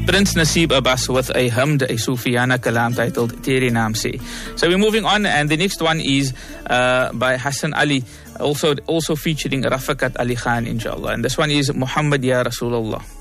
Prince Naseeb Abbas with a Hamd, a Sufiyana kalam titled Tere Naam Se. So we're moving on, and the next one is by Hassan Ali, also featuring Rafakat Ali Khan, inshallah. And this one is Muhammad Ya Rasulullah.